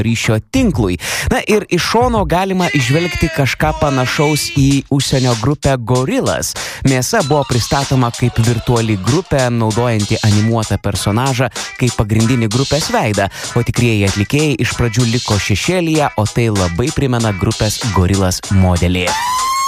ryšio tinklui. Na ir iš šono galima įžvelgti kažką panašaus į užsienio grupę Gorillaz. Mėsa buvo pristatoma kaip virtuali grupė, naudojanti animuotą personažą kaip pagrindinį grupės veidą, o tikrieji atlikėjai iš pradžių liko šešėlyje, o tai labai primena grupės Gorillaz modelį.